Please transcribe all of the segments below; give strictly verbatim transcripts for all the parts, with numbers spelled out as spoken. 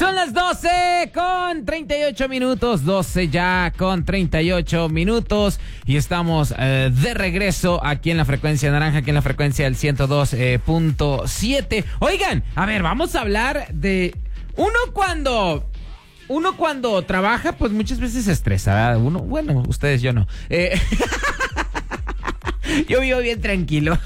Son las doce con treinta y ocho minutos, doce ya con treinta y ocho minutos y estamos eh, de regreso aquí en la frecuencia naranja, aquí en la frecuencia del ciento dos punto siete. Oigan, a ver, vamos a hablar de uno cuando... Uno cuando trabaja, pues muchas veces se estresa, ¿verdad? Uno, bueno, ustedes, yo no. Eh, yo vivo bien tranquilo.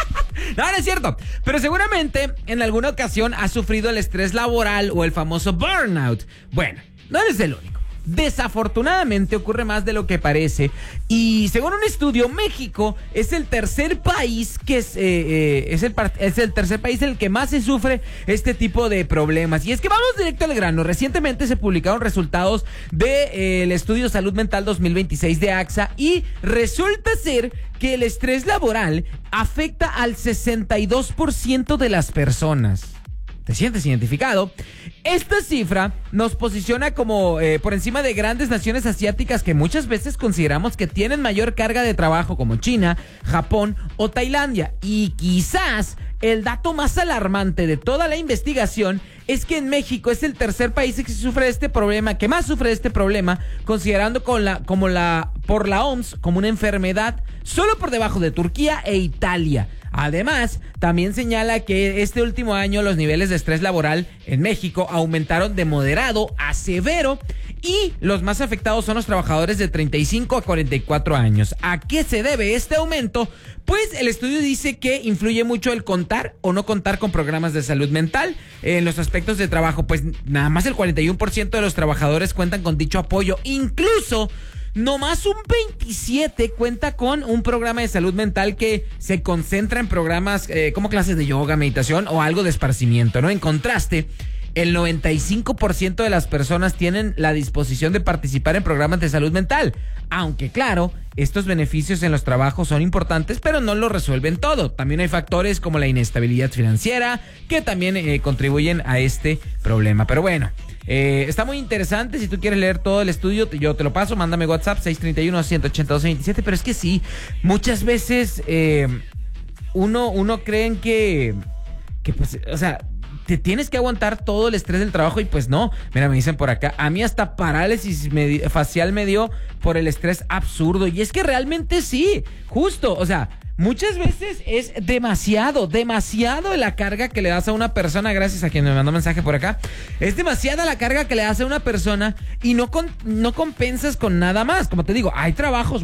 No, no es cierto. Pero seguramente en alguna ocasión has sufrido el estrés laboral o el famoso burnout. Bueno, no eres el único. Desafortunadamente ocurre más de lo que parece y según un estudio, México es el tercer país que es, eh, eh, es, el, es el tercer país en el que más se sufre este tipo de problemas. Y es que vamos directo al grano. Recientemente se publicaron resultados del de, eh, estudio Salud Mental dos mil veintiséis de AXA y resulta ser que el estrés laboral afecta al sesenta y dos por ciento de las personas. ¿Te sientes identificado? Esta cifra nos posiciona como eh, por encima de grandes naciones asiáticas que muchas veces consideramos que tienen mayor carga de trabajo como China, Japón o Tailandia. Y quizás el dato más alarmante de toda la investigación es que en México es el tercer país que sufre este problema, que más sufre este problema, considerando con la, como la, por la O M S como una enfermedad, solo por debajo de Turquía e Italia. Además, también señala que este último año los niveles de estrés laboral en México aumentaron de moderado a severo y los más afectados son los trabajadores de treinta y cinco a cuarenta y cuatro años. ¿A qué se debe este aumento? Pues el estudio dice que influye mucho el contar o no contar con programas de salud mental en los aspectos de trabajo. Pues nada más el cuarenta y uno por ciento de los trabajadores cuentan con dicho apoyo. Incluso no más un veintisiete cuenta con un programa de salud mental que se concentra en programas eh, como clases de yoga, meditación o algo de esparcimiento, ¿no? En contraste, el noventa y cinco por ciento de las personas tienen la disposición de participar en programas de salud mental. Aunque claro, estos beneficios en los trabajos son importantes, pero no lo resuelven todo. También hay factores como la inestabilidad financiera que también eh, contribuyen a este problema. Pero bueno, eh, está muy interesante. Si tú quieres leer todo el estudio, yo te lo paso. Mándame WhatsApp seis tres uno, uno ocho dos, dos siete. Pero es que sí, muchas veces eh, uno, uno creen que, que pues, o sea, te tienes que aguantar todo el estrés del trabajo y pues no. Mira, me dicen por acá, a mí hasta parálisis me, facial me dio por el estrés absurdo. Y es que realmente sí, justo, o sea, muchas veces es demasiado, demasiado la carga que le das a una persona, gracias a quien me mandó mensaje por acá. Es demasiada la carga que le das a una persona y no, con, no compensas con nada más. Como te digo, hay trabajos